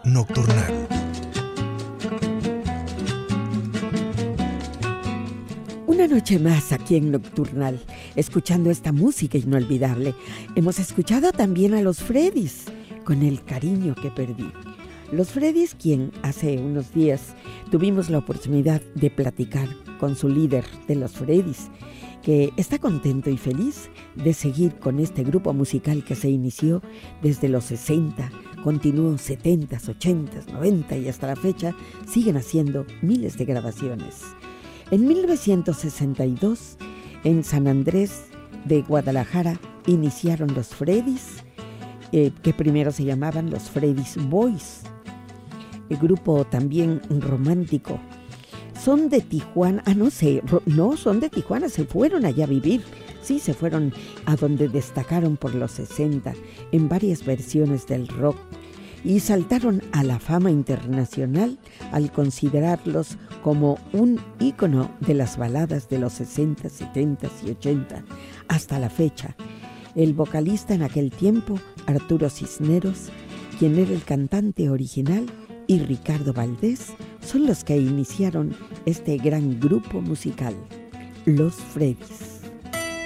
Nocturnal. Una noche más aquí en Nocturnal, escuchando esta música inolvidable. Hemos escuchado también a los Freddys, con el cariño que perdí. Los Freddys, quien hace unos días tuvimos la oportunidad de platicar con su líder de los Freddys, que está contento y feliz de seguir con este grupo musical que se inició desde los 60, continuó 70s, 80s, 90 y hasta la fecha siguen haciendo miles de grabaciones. En 1962, en San Andrés de Guadalajara, iniciaron los Freddys, que primero se llamaban los Freddys Boys, el grupo también romántico. Son de Tijuana, no son de Tijuana, se fueron allá a vivir. Sí, se fueron a donde destacaron por los 60 en varias versiones del rock y saltaron a la fama internacional al considerarlos como un ícono de las baladas de los 60, 70 y 80 hasta la fecha. El vocalista en aquel tiempo, Arturo Cisneros, quien era el cantante original, y Ricardo Valdés, son los que iniciaron este gran grupo musical, los Freddys.